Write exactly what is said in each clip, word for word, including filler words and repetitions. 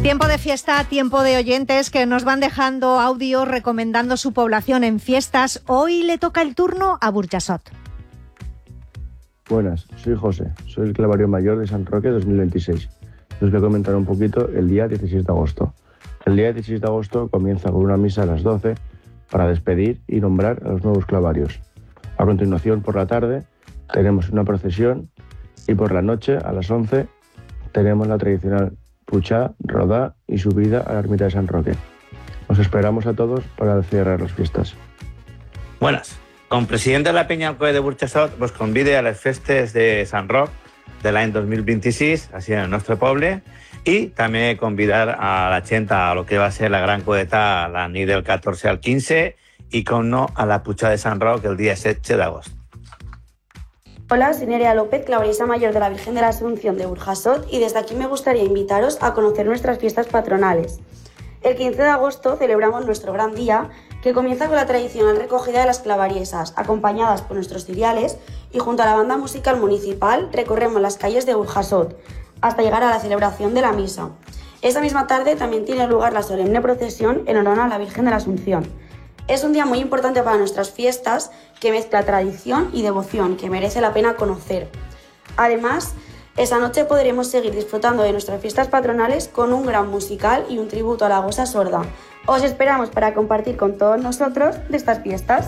Tiempo de fiesta, tiempo de oyentes que nos van dejando audios recomendando su población en fiestas. Hoy le toca el turno a Burjasot. Buenas, soy José, soy el clavario mayor de San Roque dos mil veintiséis. Os voy a comentar un poquito el día dieciséis de agosto. El día dieciséis de agosto comienza con una misa a las doce para despedir y nombrar a los nuevos clavarios. A continuación, por la tarde, tenemos una procesión y por la noche, a las once, tenemos la tradicional puchá, rodá y subida a la ermita de San Roque. Os esperamos a todos para cerrar las fiestas. Buenas. Com president de la Penya Alcoy de Burjasot, vos convide a les festes de Sant Roc de l'any dos mil vint-i-sis, així en el nostre poble, i també convidar a la gent a lo que va ser la gran codeta la nit del catorze al quinze i, com no, a la Puja de Sant Roc el dia setze d'agost. Hola, soy Nerea López, clavarista mayor de la Virgen de la Asunción de Burjasot, y desde aquí me gustaría invitaros a conocer nuestras fiestas patronales. El quince de agosto celebramos nuestro gran día, que comienza con la tradicional recogida de las clavariesas, acompañadas por nuestros ciriales, y junto a la banda musical municipal recorremos las calles de Burjasot, hasta llegar a la celebración de la misa. Esa misma tarde también tiene lugar la solemne procesión en honor a la Virgen de la Asunción. Es un día muy importante para nuestras fiestas, que mezcla tradición y devoción, que merece la pena conocer. Además, esa noche podremos seguir disfrutando de nuestras fiestas patronales con un gran musical y un tributo a la Gosa Sorda. Os esperamos para compartir con todos nosotros de estas fiestas.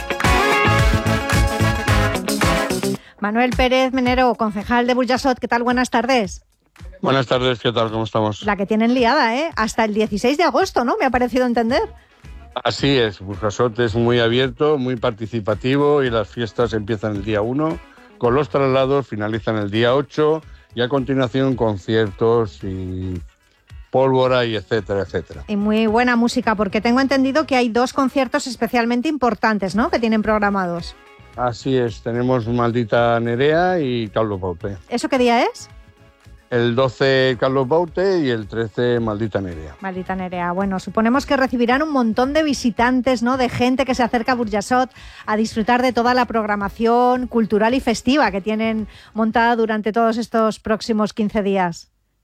Manuel Pérez Menero, concejal de Burjasot, ¿qué tal? Buenas tardes. Buenas tardes, ¿qué tal? ¿Cómo estamos? La que tienen liada, ¿eh? Hasta el dieciséis de agosto, ¿no? Me ha parecido entender. Así es, Burjasot es muy abierto, muy participativo y las fiestas empiezan el día uno, con los traslados finalizan el día ocho y a continuación conciertos y pólvora y etcétera, etcétera. Y muy buena música, porque tengo entendido que hay dos conciertos especialmente importantes, ¿no?, que tienen programados. Así es, tenemos Maldita Nerea y Carlos Baute. ¿Eso qué día es? El doce Carlos Baute y el trece Maldita Nerea. Maldita Nerea. Bueno, suponemos que recibirán un montón de visitantes, ¿no?, de gente que se acerca a Burjasot a disfrutar de toda la programación cultural y festiva que tienen montada durante todos estos próximos quince días.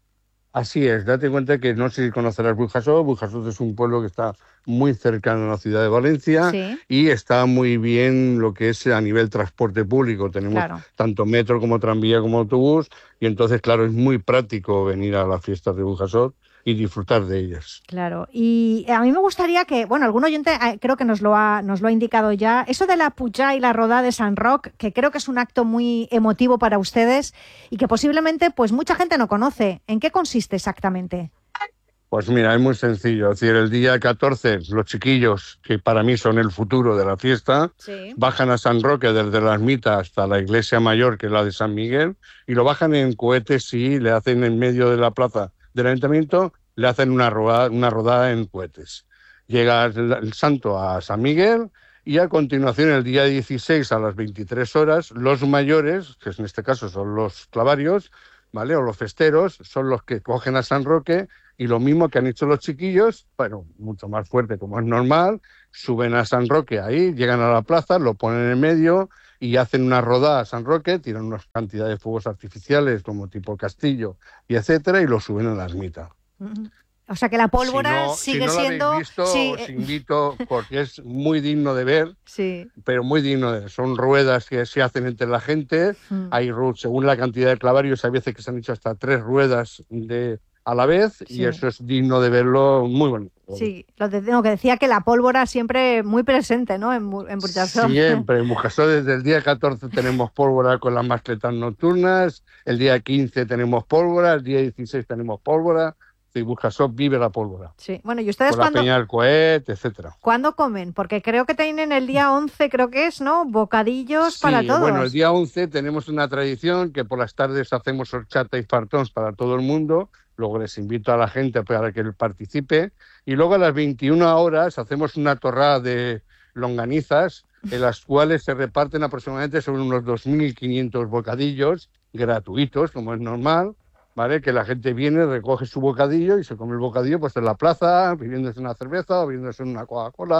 Así es, date cuenta que no sé si conocerás Burjasot. Burjasot es un pueblo que está muy cercano a la ciudad de Valencia, sí, y está muy bien lo que es a nivel transporte público. Tenemos claro. tanto metro como tranvía como autobús, y entonces, claro, es muy práctico venir a las fiestas de Burjasot y disfrutar de ellas. Claro, y a mí me gustaría que, bueno, algún oyente eh, creo que nos lo ha nos lo ha indicado ya, eso de la puchá y la rodá de Sant Roc, que creo que es un acto muy emotivo para ustedes y que posiblemente pues mucha gente no conoce. ¿En qué consiste exactamente? Pues mira, es muy sencillo. Es decir, el día catorce, los chiquillos, que para mí son el futuro de la fiesta, sí, bajan a Sant Roque desde la ermita hasta la iglesia mayor, que es la de San Miguel, y lo bajan en cohetes y le hacen en medio de la plaza del ayuntamiento, le hacen una rodada, una rodada en cohetes. Llega el, el santo a San Miguel y a continuación, el día dieciséis a las veintitrés horas, los mayores, que en este caso son los clavarios, ¿vale?, o los festeros, son los que cogen a Sant Roque y lo mismo que han hecho los chiquillos, bueno, mucho más fuerte como es normal, suben a Sant Roque ahí, llegan a la plaza, lo ponen en medio y hacen una rodada a Sant Roque, tiran una cantidad de fuegos artificiales como tipo castillo y etcétera, y lo suben a la ermita. Uh-huh. O sea que la pólvora si no, sigue si no siendo... lo habéis visto, sí. Os invito, porque es muy digno de ver, sí, pero muy digno de ver. Son ruedas que se hacen entre la gente, uh-huh, hay según la cantidad de clavarios, hay veces que se han hecho hasta tres ruedas de a la vez, sí, y eso es digno de verlo, muy bonito. Sí, lo, de, lo que decía, que la pólvora siempre muy presente, ¿no?, en, en Burjasot. Siempre, en Burjasot desde el día catorce tenemos pólvora con las mascletas nocturnas, el día quince tenemos pólvora, el día dieciséis tenemos pólvora, y Burjasot vive la pólvora. Sí, bueno, ¿y ustedes con cuándo? La peña del cohet, etcétera. ¿Cuándo comen? Porque creo que tienen el día once, creo que es, ¿no?, bocadillos sí, para todos. Bueno, el día once tenemos una tradición que por las tardes hacemos horchata y fartons para todo el mundo. Luego les invito a la gente para que participe. Y luego a las veintiuna horas hacemos una torrada de longanizas, en las cuales se reparten aproximadamente sobre unos dos mil quinientos bocadillos gratuitos, como es normal, ¿vale? Que la gente viene, recoge su bocadillo y se come el bocadillo pues en la plaza, bebiéndose una cerveza o bebiéndose una Coca-Cola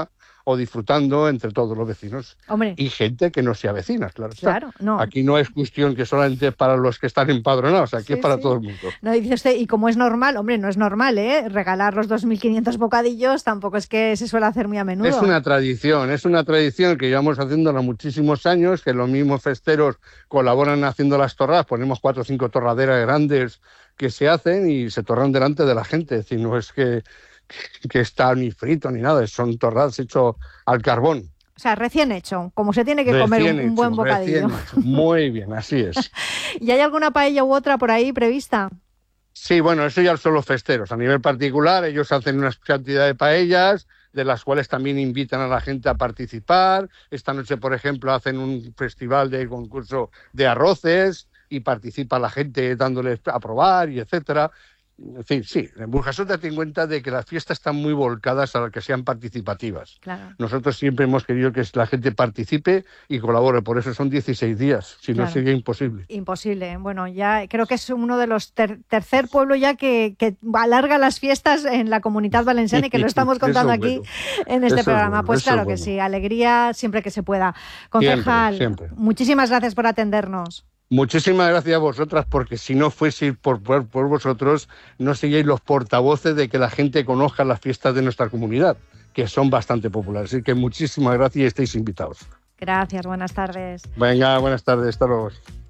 o disfrutando entre todos los vecinos. Hombre. Y gente que no sea vecina, claro. Claro, está. no. Aquí no es cuestión que solamente para los que están empadronados, aquí Sí, es para sí. todo el mundo. No, y dice usted, y como es normal, hombre, no es normal, ¿eh? Regalar los dos mil quinientos bocadillos tampoco es que se suele hacer muy a menudo. Es una tradición, es una tradición que llevamos haciéndola muchísimos años, que los mismos festeros colaboran haciendo las torradas, ponemos cuatro o cinco torraderas grandes que se hacen y se torran delante de la gente, es decir, no es que, que está ni frito ni nada, son torradas hechas al carbón. O sea, recién hecho, como se tiene que Recién comer un, un hecho, buen bocadillo. recién hecho. Muy bien, así es. ¿Y hay alguna paella u otra por ahí prevista? Sí, bueno, eso ya son los festeros. A nivel particular, ellos hacen una cantidad de paellas, de las cuales también invitan a la gente a participar. Esta noche, por ejemplo, hacen un festival de concurso de arroces y participa la gente dándoles a probar y etcétera. En fin, sí, en Burjasot date en cuenta de que las fiestas están muy volcadas a que sean participativas. Claro. Nosotros siempre hemos querido que la gente participe y colabore, por eso son dieciséis días, si Claro. no sería imposible. Imposible. Bueno, ya creo que es uno de los ter tercer pueblo ya que, que alarga las fiestas en la Comunidad Valenciana y que lo estamos contando Eso es aquí bueno. en este Eso es programa. bueno, Pues eso es claro que bueno. sí, alegría siempre que se pueda. Concejal, Siempre, siempre. muchísimas gracias por atendernos. Muchísimas gracias a vosotras, porque si no fuese por, por, por vosotros, no seríais los portavoces de que la gente conozca las fiestas de nuestra comunidad, que son bastante populares. Así que muchísimas gracias y estáis invitados. Gracias, buenas tardes. Venga, buenas tardes, hasta luego.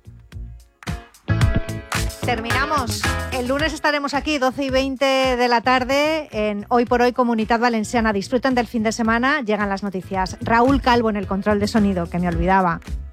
Terminamos. El lunes estaremos aquí, doce y veinte de la tarde, en Hoy por Hoy Comunidad Valenciana. Disfruten del fin de semana, llegan las noticias. Raúl Calvo en el control de sonido, que me olvidaba.